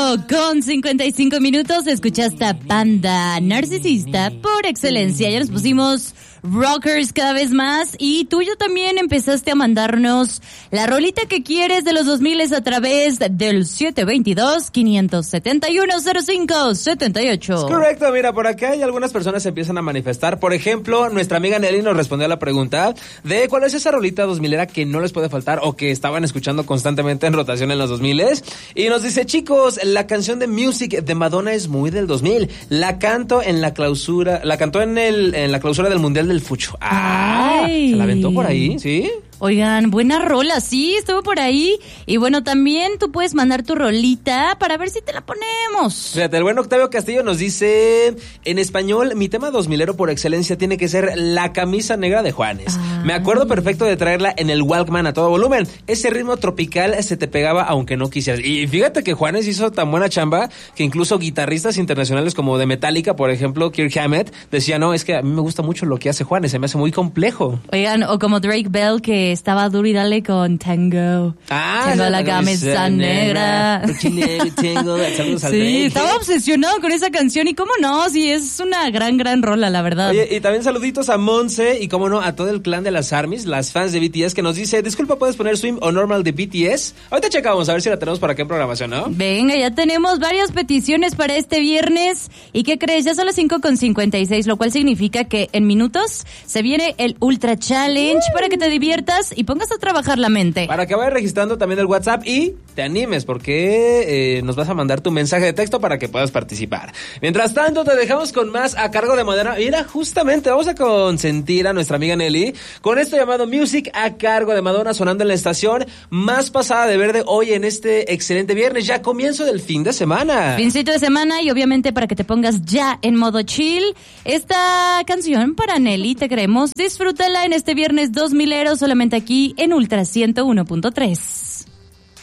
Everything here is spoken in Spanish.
8:55. Escuchaste a Panda, narcisista por excelencia. Ya nos pusimos rockers cada vez más, y tú ya también empezaste a mandarnos la rolita que quieres de los 2000 a través del 722-571-0578. Es correcto, mira, por acá hay algunas personas se empiezan a manifestar. Por ejemplo, nuestra amiga Nelly nos respondió a la pregunta de cuál es esa rolita 2000era que no les puede faltar o que estaban escuchando constantemente en rotación en los 2000, y nos dice: chicos, la canción de Music de Madonna es muy del 2000, la canto en la clausura, la cantó en la clausura del Mundial del Fucho. Ay. ¿Se la aventó por ahí? ¿Sí? Oigan, buena rola, sí, estuvo por ahí. Y bueno, también tú puedes mandar tu rolita para ver si te la ponemos. Fíjate, el buen Octavio Castillo nos dice: en español, mi tema 2000ero por excelencia tiene que ser La camisa negra de Juanes. Me acuerdo perfecto de traerla en el Walkman a todo volumen. Ese ritmo tropical se te pegaba aunque no quisieras. Y fíjate que Juanes hizo tan buena chamba que incluso guitarristas internacionales como de Metallica, por ejemplo, Kirk Hammett, decía: no, es que a mí me gusta mucho lo que hace Juanes, se me hace muy complejo. Oigan, o como Drake Bell, que estaba duro y dale con Tango. Tengo la camisa negra. Sí, estaba obsesionado con esa canción, y cómo no, sí, es una gran rola, la verdad. Oye, y también saluditos a Monse y cómo no a todo el clan de las ARMYs, las fans de BTS, que nos dice: disculpa, ¿puedes poner Swim o Normal de BTS? Ahorita checamos a ver si la tenemos por acá en programación, ¿no? Venga, ya tenemos varias peticiones para este viernes. ¿Y qué crees? Ya son las 5:56, lo cual significa que en minutos se viene el Ultra Challenge para que te diviertas y pongas a trabajar la mente. Para que vayas registrando también el WhatsApp y te animes, porque nos vas a mandar tu mensaje de texto para que puedas participar. Mientras tanto, te dejamos con más a cargo de Madonna. Mira, justamente vamos a consentir a nuestra amiga Nelly con esto llamado Music a cargo de Madonna, sonando en la estación más pasada de verde hoy en este excelente viernes, ya comienzo del fin de semana. Fincito de semana, y obviamente para que te pongas ya en modo chill, esta canción para Nelly, te queremos. Disfrútala en este viernes 2000ero solamente aquí en Ultra 101.3.